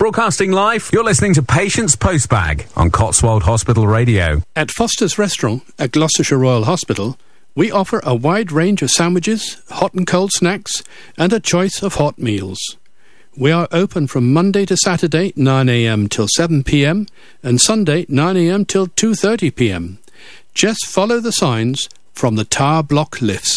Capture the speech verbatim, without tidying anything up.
Broadcasting live, you're listening to Patients Postbag on Cotswold Hospital Radio. At Foster's Restaurant at Gloucestershire Royal Hospital, we offer a wide range of sandwiches, hot and cold snacks, and a choice of hot meals. We are open from Monday to Saturday, nine a m till seven p m, and Sunday, nine a m till two thirty p m. Just follow the signs from the tower block lifts.